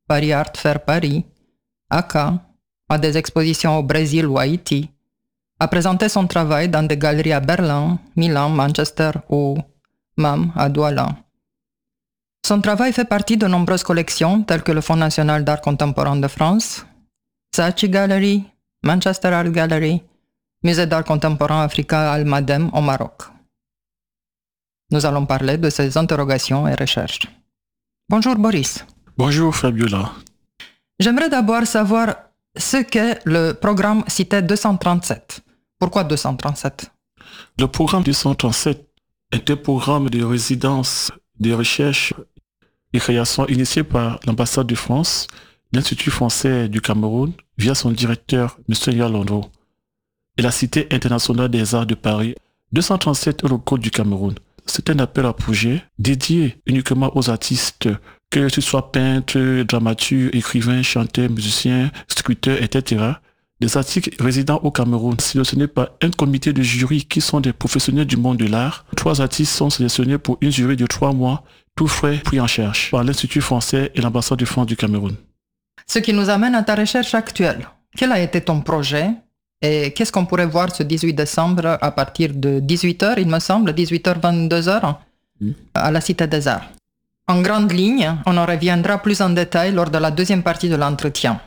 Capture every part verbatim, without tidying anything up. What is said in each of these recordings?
Paris Art Fair Paris, à Cannes, à des expositions au Brésil ou Haïti, a présenté son travail dans des galeries à Berlin, Milan, Manchester ou même à Douala. Son travail fait partie de nombreuses collections telles que le Fonds national d'art contemporain de France, Saatchi Gallery, Manchester Art Gallery, Musée d'art contemporain africain Al-Madem au Maroc. Nous allons parler de ses interrogations et recherches. Bonjour Boris. Bonjour Fabiola. J'aimerais d'abord savoir ce qu'est le programme Cité deux cent trente-sept. Pourquoi deux cent trente-sept? Le programme deux cent trente-sept est un programme de résidence, de recherche et création initié par l'ambassade de France, l'Institut français du Cameroun, via son directeur, M. Yalondo, et la Cité internationale des arts de Paris. deux cent trente-sept est le code du Cameroun. C'est un appel à projet dédié uniquement aux artistes, que ce soit peintres, dramaturges, écrivains, chanteurs, musiciens, sculpteurs, et cetera. Des artistes résidant au Cameroun, sélectionnés par un comité de jury qui sont des professionnels du monde de l'art. Trois artistes sont sélectionnés pour une durée de trois mois, tout frais pris en charge par l'Institut français et l'ambassade de France du Cameroun. Ce qui nous amène à ta recherche actuelle. Quel a été ton projet et qu'est-ce qu'on pourrait voir ce dix-huit décembre à partir de dix-huit heures, il me semble, dix-huit heures vingt-deux heures, mmh. à la Cité des Arts? En grande ligne, on en reviendra plus en détail lors de la deuxième partie de l'entretien.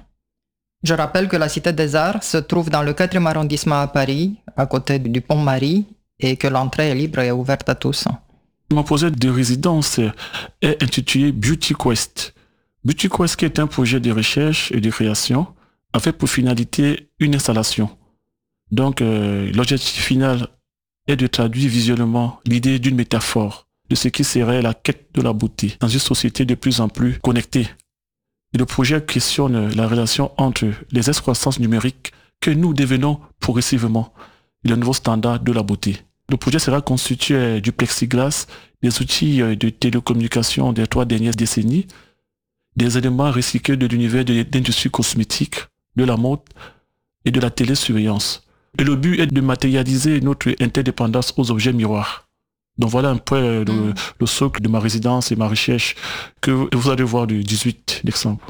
Je rappelle que la Cité des Arts se trouve dans le quatrième arrondissement à Paris, à côté du Pont Marie, et que l'entrée est libre et ouverte à tous. Mon projet de résidence est intitulé Beauty Quest. Beauty Quest qui est un projet de recherche et de création avec pour finalité une installation. Donc euh, l'objectif final est de traduire visuellement l'idée d'une métaphore de ce qui serait la quête de la beauté dans une société de plus en plus connectée. Et le projet questionne la relation entre les excroissances numériques que nous devenons progressivement et le nouveau standard de la beauté. Le projet sera constitué du plexiglas, des outils de télécommunication des trois dernières décennies, des éléments recyclés de l'univers de l'industrie cosmétique, de la mode et de la télésurveillance. Et le but est de matérialiser notre interdépendance aux objets miroirs. Donc voilà un peu le, mmh. le socle de ma résidence et ma recherche que vous allez voir le dix-huit décembre.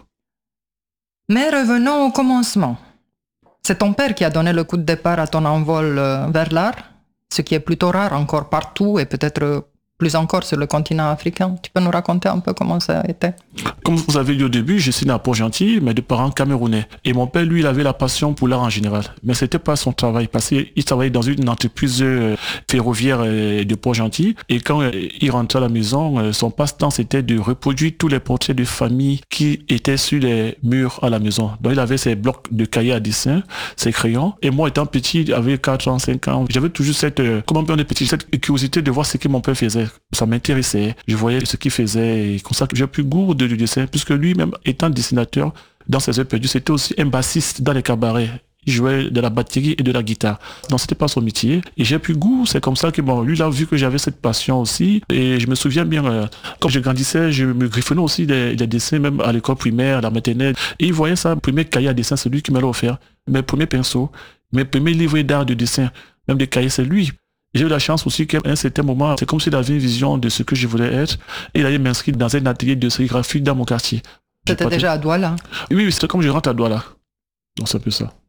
Mais revenons au commencement. C'est ton père qui a donné le coup de départ à ton envol vers l'art, ce qui est plutôt rare encore partout et peut-être plus encore sur le continent africain. Tu peux nous raconter un peu comment ça a été? Comme vous avez dit au début, je suis né à Port-Gentil, mais de parents camerounais. Et mon père, lui, il avait la passion pour l'art en général. Mais c'était pas son travail, parce qu'il travaillait dans une entreprise ferroviaire de Port-Gentil. Et quand il rentrait à la maison, son passe-temps, c'était de reproduire tous les portraits de famille qui étaient sur les murs à la maison. Donc il avait ses blocs de cahiers à dessin, ses crayons. Et moi, étant petit, j'avais quatre ans, cinq ans, j'avais toujours cette, comment on est petit, cette curiosité de voir ce que mon père faisait. Ça m'intéressait, je voyais ce qu'il faisait et comme ça que j'ai pris goût de, du dessin, puisque lui-même étant dessinateur, dans ses heures perdues, c'était aussi un bassiste dans les cabarets. Il jouait de la batterie et de la guitare. Donc c'était pas son métier. Et j'ai pris goût, c'est comme ça que bon, lui là, vu que j'avais cette passion aussi, et je me souviens bien, euh, quand je grandissais, je me griffonnais aussi des, des dessins, même à l'école primaire, à la maternelle. Et il voyait ça, premier cahier à dessin, c'est lui qui me l'a offert. Mes premiers pinceaux, mes premiers livres d'art de dessin, même des cahiers, c'est lui. J'ai eu la chance aussi qu'à un certain moment, c'est comme s'il avait une vision de ce que je voulais être. Et il allait m'inscrire dans un atelier de sérigraphie dans mon quartier. C'était pas déjà à Douala? Oui, oui, c'était comme je rentre à Douala. Donc c'est un peu ça.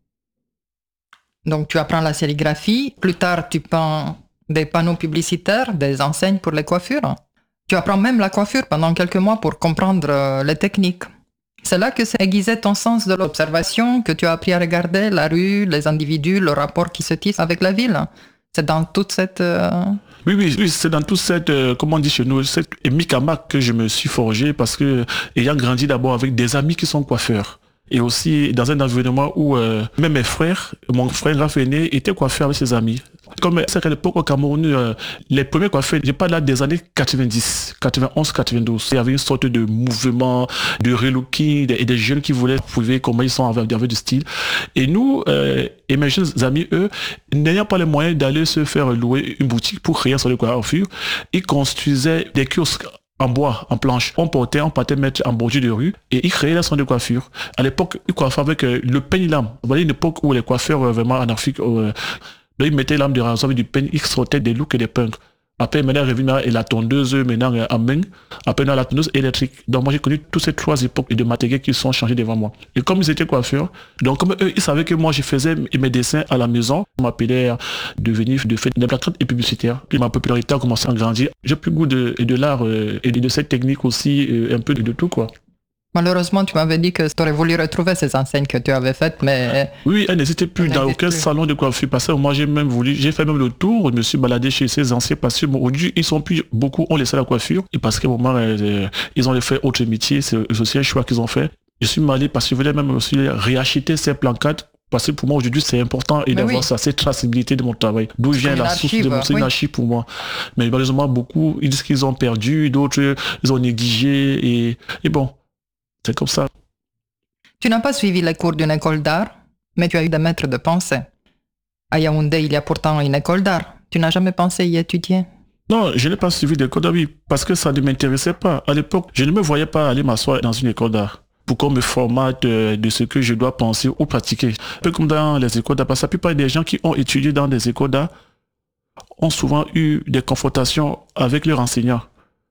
Donc tu apprends la sérigraphie. Plus tard, tu peins des panneaux publicitaires, des enseignes pour les coiffures. Tu apprends même la coiffure pendant quelques mois pour comprendre les techniques. C'est là que s'est aiguisé ton sens de l'observation, que tu as appris à regarder la rue, les individus, le rapport qui se tisse avec la ville. C'est dans toute cette... Euh... Oui, oui, oui, c'est dans toute cette, euh, comment on dit chez nous, cette micamac que je me suis forgé parce que, ayant grandi d'abord avec des amis qui sont coiffeurs. Et aussi dans un environnement où euh, même mes frères, mon frère grand aîné était coiffeur avec ses amis. Comme c'est qu'à l'époque au Cameroun, euh, les premiers coiffeurs, je parle là des années quatre-vingt-dix, quatre-vingt-onze, quatre-vingt-douze. Il y avait une sorte de mouvement, de relooking et des jeunes qui voulaient prouver comment ils sont avec, avec du style. Et nous, euh, et mes jeunes amis, eux, n'ayant pas les moyens d'aller se faire louer une boutique pour créer sur le coiffure, ils construisaient des kiosques en bois, en planche. On portait, on partait mettre en bordure de rue et ils créaient la son de coiffure. À l'époque, ils coiffaient avec euh, le peigne-lame. Vous voyez, une époque où les coiffeurs euh, vraiment en Afrique, euh, ils mettaient l'âme de rasoir avec du peigne, ils sortaient des looks et des punks. Après, maintenant, revenu et la tondeuse, maintenant, en main. Après, dans la tondeuse électrique. Donc, moi, j'ai connu toutes ces trois époques de matériel qui sont changés devant moi. Et comme ils étaient coiffeurs, donc, comme eux, ils savaient que moi, je faisais mes dessins à la maison. On m'appelait de venir de faire des placards et publicitaires. Et ma popularité a commencé à grandir. J'ai plus goût de, de l'art euh, et de cette technique aussi, euh, un peu de, de tout, quoi. Malheureusement, tu m'avais dit que tu aurais voulu retrouver ces enseignes que tu avais faites, mais... Oui, elles n'existaient plus dans aucun plus. salon de coiffure. Parce que moi, j'ai même voulu, j'ai fait même le tour, je me suis baladé chez ces anciens parce que bon, aujourd'hui, ils sont plus, beaucoup ont laissé la coiffure. Et parce qu'à un moment, euh, ils ont fait autre métier, c'est aussi un choix qu'ils ont fait. Je suis allé parce que je voulais même aussi réacheter ces plancards. Parce que pour moi, aujourd'hui, c'est important et d'avoir oui. ça, cette traçabilité de mon travail. D'où vient la source de mon... C'est oui. une archive pour moi. Mais malheureusement, beaucoup, ils disent qu'ils ont perdu, d'autres, ils ont négligé. Et, et bon, c'est comme ça. Tu n'as pas suivi les cours d'une école d'art, mais tu as eu des maîtres de pensée. À Yaoundé, il y a pourtant une école d'art. Tu n'as jamais pensé y étudier? Non, je n'ai pas suivi d'école d'art, oui, parce que ça ne m'intéressait pas. À l'époque, je ne me voyais pas aller m'asseoir dans une école d'art pour qu'on me formate de, de ce que je dois penser ou pratiquer. Un peu comme dans les écoles d'art, parce que la plupart des gens qui ont étudié dans des écoles d'art ont souvent eu des confrontations avec leurs enseignants.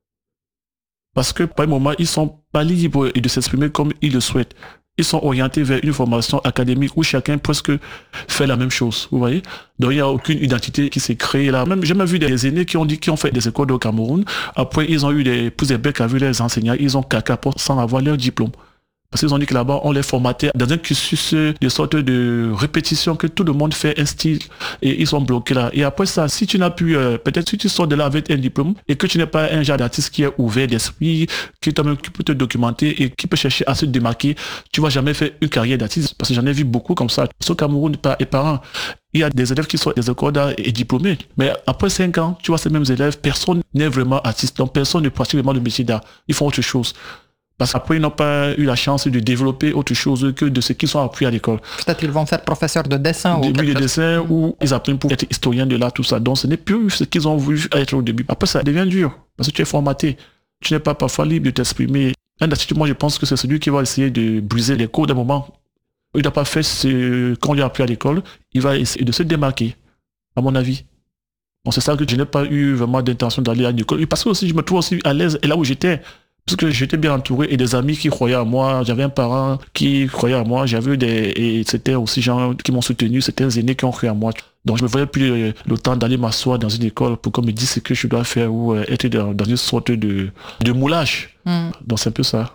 Parce que par un moment, ils ne sont pas libres de s'exprimer comme ils le souhaitent. Ils sont orientés vers une formation académique où chacun presque fait la même chose, vous voyez. Donc il n'y a aucune identité qui s'est créée là. Même j'ai même vu des aînés qui ont dit qu'ils ont fait des écoles au Cameroun. Après ils ont eu des pouces et becs avec les enseignants. Ils ont caca sans avoir leur diplôme. Parce qu'ils ont dit que là-bas, on les formatait dans un cursus de sorte de répétition que tout le monde fait un style et ils sont bloqués là. Et après ça, si tu n'as plus, euh, peut-être si tu sors de là avec un diplôme et que tu n'es pas un genre d'artiste qui est ouvert d'esprit, qui, qui peut te documenter et qui peut chercher à se démarquer, tu vas jamais faire une carrière d'artiste. Parce que j'en ai vu beaucoup comme ça. Au Cameroun, et parents, il y a des élèves qui sont des écoles d'art et diplômés. Mais après cinq ans, tu vois ces mêmes élèves, personne n'est vraiment artiste. Donc personne ne pratique vraiment le métier d'art. Ils font autre chose. Parce qu'après, ils n'ont pas eu la chance de développer autre chose que de ce qu'ils ont appris à l'école. Peut-être qu'ils vont faire professeur de dessin ou début de dessin ou ils apprennent pour être historien de l'art, tout ça. Donc, ce n'est plus ce qu'ils ont voulu être au début. Après, ça devient dur parce que tu es formaté. Tu n'es pas parfois libre de t'exprimer. Un artiste, moi, je pense que c'est celui qui va essayer de briser les codes d'un moment. Il n'a pas fait ce qu'on lui a appris à l'école. Il va essayer de se démarquer, à mon avis. Bon, c'est ça que je n'ai pas eu vraiment d'intention d'aller à l'école. Parce que aussi, je me trouve aussi à l'aise et là où j'étais. Parce que j'étais bien entouré et des amis qui croyaient à moi. J'avais un parent qui croyait à moi. J'avais des, et c'était aussi gens qui m'ont soutenu. C'était des aînés qui ont cru à moi. Donc je me voyais plus le temps d'aller m'asseoir dans une école pour qu'on me dise ce que je dois faire ou être dans, dans une sorte de, de moulage. Mm. Donc c'est un peu ça.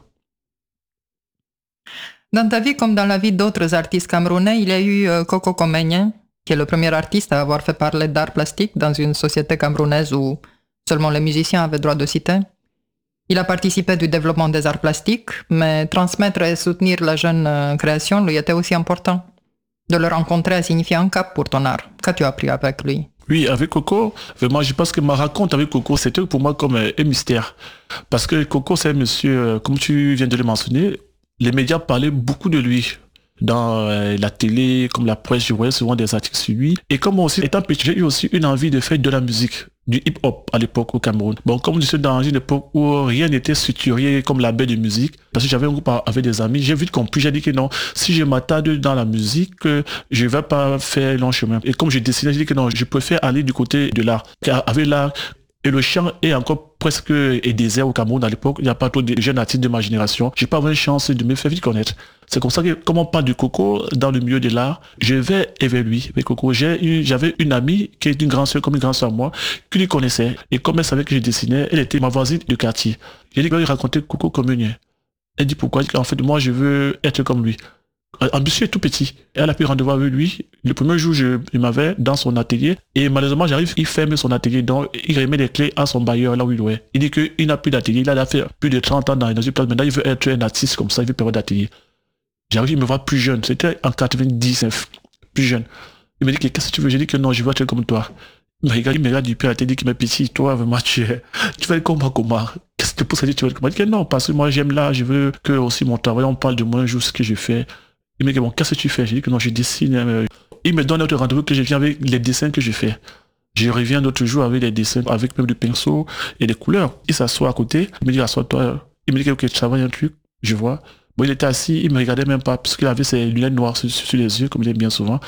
Dans ta vie, comme dans la vie d'autres artistes camerounais, il y a eu euh, Coco Comenyen, qui est le premier artiste à avoir fait parler d'art plastique dans une société camerounaise où seulement les musiciens avaient droit de citer. Il a participé du développement des arts plastiques, mais transmettre et soutenir la jeune euh, création lui était aussi important. De le rencontrer a signifié un cap pour ton art. Qu'as-tu appris avec lui? Oui, avec Coco, vraiment, je pense que ma rencontre avec Coco, c'était pour moi comme euh, un mystère. Parce que Coco, c'est un monsieur, euh, comme tu viens de le mentionner, les médias parlaient beaucoup de lui. Dans euh, la télé, comme la presse, je voyais souvent des articles sur lui. Et comme moi aussi, étant petit, j'ai eu aussi une envie de faire de la musique, du hip-hop à l'époque au Cameroun. Bon, comme je suis dans une époque où rien n'était structuré comme la baie de musique, parce que j'avais un groupe avec des amis, j'ai vite compris, j'ai dit que non, si je m'attarde dans la musique, je ne vais pas faire long chemin. Et comme je dessinais, j'ai dit que non, je préfère aller du côté de l'art. Car avec l'art, et le chant est encore presque et désert au Cameroun à l'époque. Il n'y a pas trop de jeunes artistes de ma génération. J'ai pas vraiment une chance de me faire vite connaître. C'est comme ça que, comme on parle de Coco dans le milieu de l'art, je vais vers lui. Avec Coco, j'ai, j'avais une amie qui est une grande soeur, comme une grande soeur à moi, qui lui connaissait. Et comme elle savait que je dessinais, elle était ma voisine de quartier. J'ai dit qu'elle lui racontait Coco comme une. Elle dit pourquoi? Elle dit qu'en fait, moi, je veux être comme lui. Ambitieux tout petit. Elle a pris rendez-vous avec lui. Le premier jour, je, il m'avait dans son atelier. Et malheureusement, j'arrive, il ferme son atelier. Donc, il remet les clés à son bailleur là où il est. Il dit qu'il n'a plus d'atelier. Il a fait plus de trente ans dans une place. Maintenant, il veut être un artiste comme ça. Il veut perdre d'atelier. J'arrive, il me voit plus jeune. C'était en quatre-vingt-dix-neuf. Plus jeune. Il me dit, qu'est-ce que tu veux? J'ai dit que non, je veux être comme toi. Il me regarde, il me regarde du pied à la tête, il dit qu'il m'a petit. Toi, vraiment, tu, tu vas être comment, comment? Qu'est-ce que tu peux dire? Tu vas être comment? Il dit que non, parce que moi, j'aime là. Je veux que aussi mon travail, on parle de moi un jour, ce que je fais. Il me dit, bon, qu'est-ce que tu fais? J'ai dit que non, je dessine. Euh... Il me donne un autre rendez-vous que je viens avec les dessins que je fais. Je reviens d'autres jours avec les dessins, avec même du pinceau et des couleurs. Il s'assoit à côté. Il me dit, assois-toi. Il me dit, ok, tu travailles un truc. Je vois. Bon, il était assis. Il me regardait même pas parce qu'il avait ses lunettes noires sur, sur les yeux, comme il est bien souvent.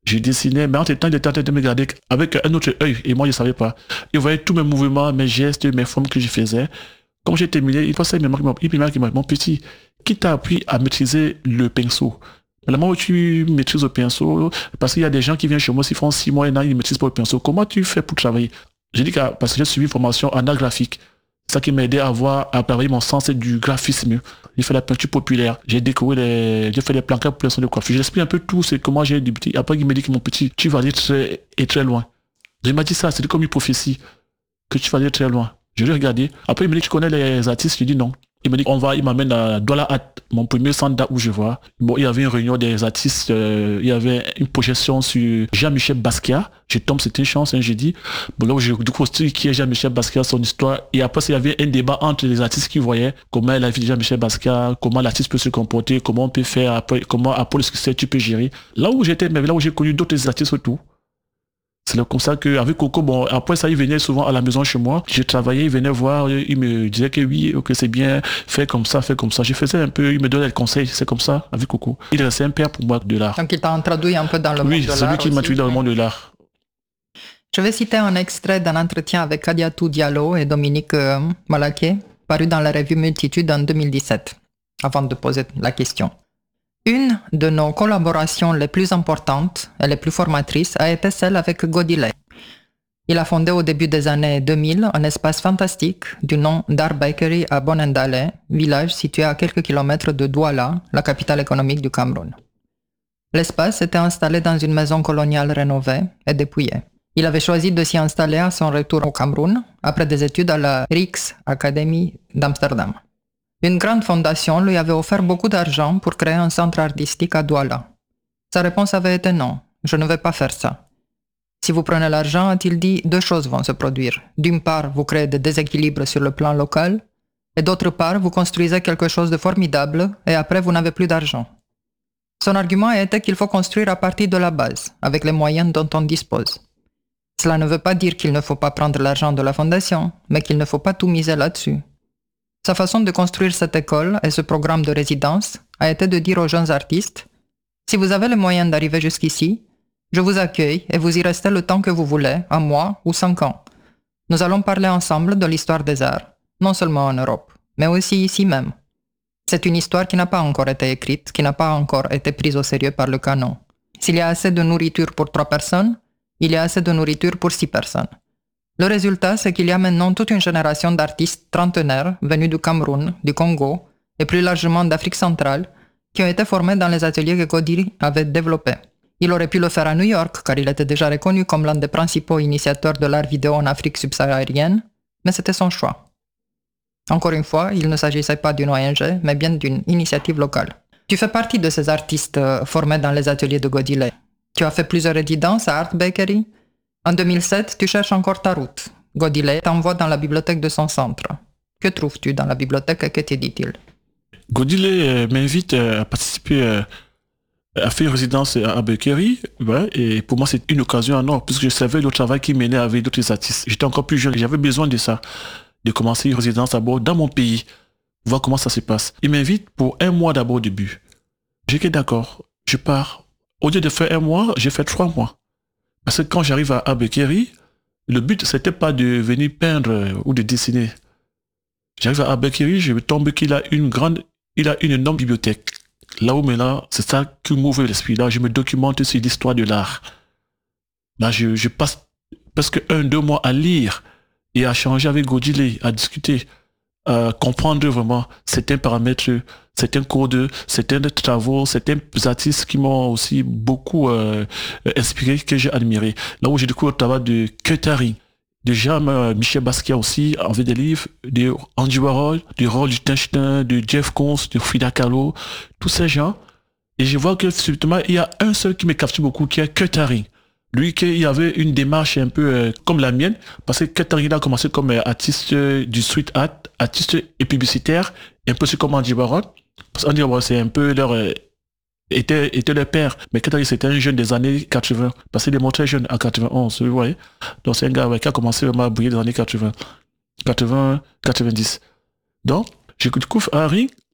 Je dessinais, mais en temps, il était en train de me regarder avec un autre œil, et moi, je ne savais pas. Il voyait tous mes mouvements, mes gestes, mes formes que je faisais. Quand j'ai terminé, il pensait, il m'a dit, mon petit, qui t'a appris à maîtriser le pinceau? Le moment où tu maîtrises le pinceau, parce qu'il y a des gens qui viennent chez moi, s'ils font six mois, et ils ne maîtrisent pas le pinceau. Comment tu fais pour travailler? J'ai dit que parce que j'ai suivi une formation en art graphique. C'est ça qui m'a aidé à avoir, à travailler mon sens du graphisme. J'ai fait la peinture populaire. J'ai décoré les, j'ai fait des planquettes pour les sons de coiffure. J'explique un peu tout, c'est comment j'ai débuté. Après, il m'a dit que mon petit, tu vas aller très, et très loin. Il m'a dit ça, c'était comme une prophétie, que tu vas aller très loin. Je l'ai regardé. Après, il m'a dit, tu connais les artistes? Je lui ai dit non. Il m'a dit, on va, il m'amène à Douala Hat, mon premier centre d'art où je vois. Bon, il y avait une réunion des artistes, euh, il y avait une projection sur Jean-Michel Basquiat. Je tombe, c'était une chance, hein, j'ai dit. Bon, là où j'ai découvert qui est Jean-Michel Basquiat, son histoire. Et après, il y avait un débat entre les artistes qui voyaient comment la vie de Jean-Michel Basquiat, comment l'artiste peut se comporter, comment on peut faire, après, comment après le succès tu peux gérer. Là où j'étais, mais là où j'ai connu d'autres artistes autour. C'est comme ça qu'avec Coco, bon, après ça, il venait souvent à la maison chez moi. Je travaillais, il venait voir, il me disait que oui, ok, c'est bien, fais comme ça, fais comme ça. Je faisais un peu, il me donnait le conseil, c'est comme ça, avec Coco. Il restait un père pour moi de l'art. Donc il t'a introduit un peu dans le oui, monde de l'art. Oui, c'est lui qui m'a introduit dans le monde de l'art. Je vais citer un extrait d'un entretien avec Kadiatou Diallo et Dominique euh, Malaké, paru dans la revue Multitude en deux mille dix-sept, avant de poser la question. Une de nos collaborations les plus importantes et les plus formatrices a été celle avec Godile. Il a fondé au début des années deux mille un espace fantastique du nom d'Art Bakery à Bonendale, village situé à quelques kilomètres de Douala, la capitale économique du Cameroun. L'espace était installé dans une maison coloniale rénovée et dépouillée. Il avait choisi de s'y installer à son retour au Cameroun, après des études à la Rijks Academy d'Amsterdam. Une grande fondation lui avait offert beaucoup d'argent pour créer un centre artistique à Douala. Sa réponse avait été non, je ne vais pas faire ça. Si vous prenez l'argent, a-t-il dit, deux choses vont se produire. D'une part, vous créez des déséquilibres sur le plan local, et d'autre part, vous construisez quelque chose de formidable, et après, vous n'avez plus d'argent. Son argument était qu'il faut construire à partir de la base, avec les moyens dont on dispose. Cela ne veut pas dire qu'il ne faut pas prendre l'argent de la fondation, mais qu'il ne faut pas tout miser là-dessus. Sa façon de construire cette école et ce programme de résidence a été de dire aux jeunes artistes « Si vous avez les moyens d'arriver jusqu'ici, je vous accueille et vous y restez le temps que vous voulez, un mois ou cinq ans. Nous allons parler ensemble de l'histoire des arts, non seulement en Europe, mais aussi ici même. C'est une histoire qui n'a pas encore été écrite, qui n'a pas encore été prise au sérieux par le canon. S'il y a assez de nourriture pour trois personnes, il y a assez de nourriture pour six personnes. Le résultat, c'est qu'il y a maintenant toute une génération d'artistes trentenaires venus du Cameroun, du Congo et plus largement d'Afrique centrale qui ont été formés dans les ateliers que Godile avait développés. Il aurait pu le faire à New York car il était déjà reconnu comme l'un des principaux initiateurs de l'art vidéo en Afrique subsaharienne, mais c'était son choix. Encore une fois, il ne s'agissait pas d'une O N G, mais bien d'une initiative locale. Tu fais partie de ces artistes formés dans les ateliers de Godile. Tu as fait plusieurs résidences à Art Bakery. En deux mille sept, tu cherches encore ta route. Godile t'envoie dans la bibliothèque de son centre. Que trouves-tu dans la bibliothèque et que te dit-il? Godile euh, m'invite euh, à participer, euh, à faire une résidence à Bakery. Ouais, et pour moi, c'est une occasion en or, puisque je savais le travail qu'il menait avec d'autres artistes. J'étais encore plus jeune, j'avais besoin de ça, de commencer une résidence d'abord dans mon pays, voir comment ça se passe. Il m'invite pour un mois d'abord au début. J'ai dit d'accord, je pars. Au lieu de faire un mois, j'ai fait trois mois. Parce que quand j'arrive à Abekeri, le but, c'était pas de venir peindre ou de dessiner. J'arrive à Abekeri, je tombe qu'il a une grande, il a une énorme bibliothèque. Là où maintenant, c'est ça qui m'ouvre l'esprit. Là, je me documente sur l'histoire de l'art. Là, je, je passe presque un, deux mois à lire et à changer avec Godile, à discuter, à comprendre vraiment certains paramètres, certains codes, certains travaux, certains artistes qui m'ont aussi beaucoup euh, inspiré, que j'ai admiré. Là où j'ai découvert le travail de Keutari, de Jean-Michel Basquiat aussi, avec des livres, de Andy Warhol, de Roy Lichtenstein, de Jeff Koons, de Frida Kahlo, tous ces gens. Et je vois que subitement, il y a un seul qui me capture beaucoup, qui est Keutari. Lui, il avait une démarche un peu euh, comme la mienne, parce que Keutari a commencé comme euh, artiste euh, du street art, artiste et publicitaire, un peu comme Andy Warhol. Parce qu'Andy Warhol, c'est un peu leur, euh, était, était leur père, mais Keutari, c'était un jeune des années quatre-vingts, parce qu'il est montré jeune en quatre-vingt-onze, vous voyez. Donc c'est un gars ouais, qui a commencé vraiment à briller dans les années quatre-vingts, quatre-vingts, quatre-vingt-dix. Donc, je découvre Harry,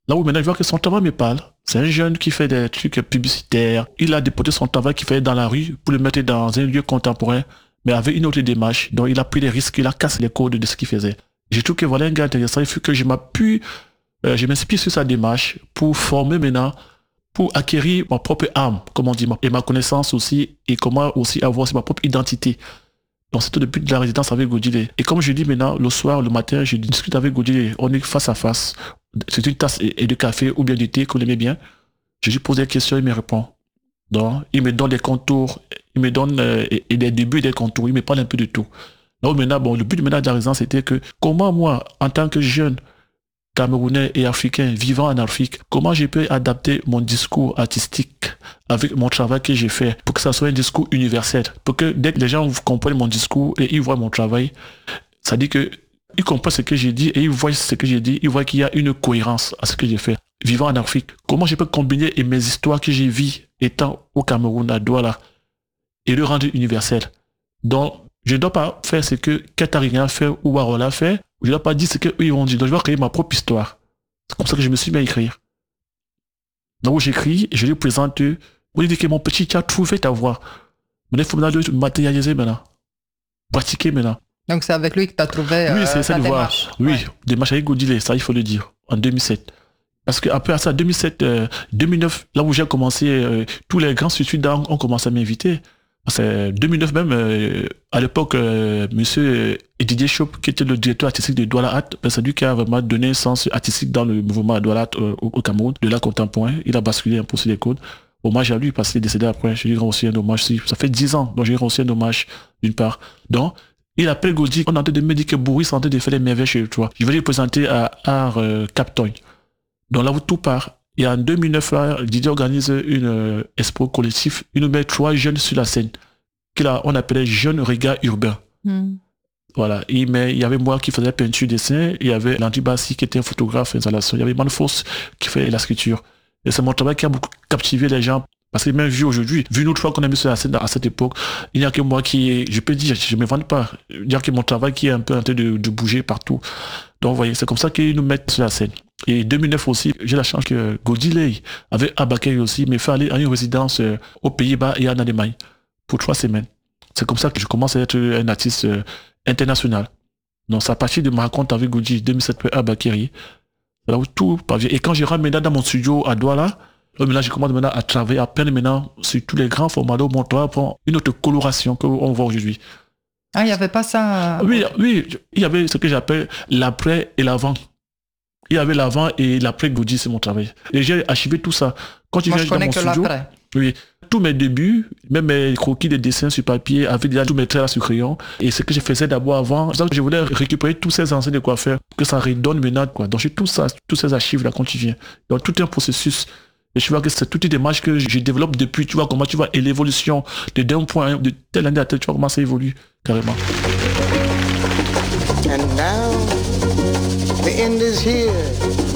Là où maintenant je vois que son travail me parle. C'est un jeune qui fait des trucs publicitaires. Il a déporté son travail qu'il fait dans la rue pour le mettre dans un lieu contemporain, mais avec une autre démarche. Donc il a pris des risques, il a cassé les codes de ce qu'il faisait. Je trouve que voilà un gars intéressant. Il faut que je m'appuie, euh, je m'inspire sur sa démarche pour former maintenant, pour acquérir ma propre âme, comme on dit, et ma connaissance aussi, et comment aussi avoir ma propre identité. Donc c'est tout le but de la résidence avec Godile. Et comme je dis maintenant, le soir, le matin, je discute avec Godile. On est face à face. C'est une tasse et de café ou bien du thé qu'on aimait bien. Je lui pose des questions, il me répond. Donc, il me donne des contours, il me donne euh, et, et des débuts des contours, il me parle un peu de tout. Là où maintenant, bon, le but de maintenant de la résidence, c'était que comment moi, en tant que jeune Camerounais et Africain vivant en Afrique, comment je peux adapter mon discours artistique avec mon travail que j'ai fait pour que ça soit un discours universel, pour que dès que les gens comprennent mon discours et ils voient mon travail, ça dit que ils comprennent ce que j'ai dit et ils voient ce que j'ai dit, ils voient qu'il y a une cohérence à ce que j'ai fait. Vivant en Afrique, comment je peux combiner mes histoires que j'ai vues étant au Cameroun, à Douala, et le rendre universel. Donc, je ne dois pas faire ce que Katarina a fait ou Warola a fait, je ne dois pas dire ce qu'eux ils ont dit, donc je dois créer ma propre histoire. C'est comme ça que je me suis mis à écrire. Donc, où j'écris, je lui présente, on lui dit que mon petit, tu as trouvé ta voix. Maintenant, il faut maintenant le matérialiser maintenant, pratiquer maintenant. Donc c'est avec lui que tu as trouvé euh, oui, c'est ta démarche. Oui, ouais. Démarche avec Godile, ça il faut le dire, en deux mille sept. Parce qu'après ça, deux mille sept, euh, deux mille neuf, là où j'ai commencé, euh, tous les grands étudiants ont commencé à m'inviter. C'est deux mille neuf même, euh, à l'époque, euh, monsieur Didier Chop, qui était le directeur artistique de Douala Art, ben, c'est lui qui a vraiment donné un sens artistique dans le mouvement Douala Art euh, au, au Cameroun, de l'art contemporain. Il a basculé un peu sur les codes. Hommage à lui, parce qu'il est décédé après. Je lui rends aussi un hommage. Ça fait dix ans, donc je lui rends aussi un hommage, d'une part. Donc, il appelle Gaudi, on est en train de me dire que Boris est en train de faire des merveilles chez toi. Je vais lui présenter à Art euh, Captoy. Donc là où tout part. Et en deux mille neuf, là, Didier organise une euh, expo collectif. Il nous met trois jeunes sur la scène, qu'on appelait Jeunes Regard Urbain. Mm. Voilà. Et, mais il y avait moi qui faisais peinture, dessin. Il y avait Landy Bassi qui était un photographe, installation. Il y avait Manfos qui fait la sculpture. Et c'est mon travail qui a beaucoup captivé les gens. Parce que même vu aujourd'hui, vu nous trois qu'on a mis sur la scène à cette époque, il n'y a que moi qui, je peux dire, je ne me vante pas. Il n'y a que mon travail qui est un peu en train de, de bouger partout. Donc, vous voyez, c'est comme ça qu'ils nous mettent sur la scène. Et deux mille neuf aussi, j'ai la chance que Godile, avec Abakay aussi, me fait aller à une résidence euh, aux Pays-Bas et en Allemagne pour trois semaines. C'est comme ça que je commence à être un artiste euh, international. Donc, c'est à partir de ma rencontre avec Godile, deux mille sept, à Abakay, là où tout parvient. Et quand je rentre maintenant dans mon studio à Douala, là, je commence maintenant à travailler à peine maintenant sur tous les grands formats de mon travail pour une autre coloration qu'on voit aujourd'hui. Ah, il n'y avait pas ça. Oui, oui, il y avait ce que j'appelle l'après et l'avant. Il y avait l'avant et l'après Gaudi, c'est mon travail. Et j'ai archivé tout ça. Quand tu Moi, viens je dans connais mon que studio, l'après. Oui, tous mes débuts, même mes croquis de dessins sur papier, avec déjà tous mes traits sur crayon. Et ce que je faisais d'abord avant, je voulais récupérer tous ces enseignes de quoi faire, que ça redonne maintenant, quoi. Donc j'ai tout ça, tous ces archives là quand tu viens. Donc tout est un processus. Et je vois que c'est toute une démarche que je développe depuis, tu vois comment tu vois, et l'évolution de d'un point, de telle année à telle, tu vois comment ça évolue, carrément. And now, the end is here.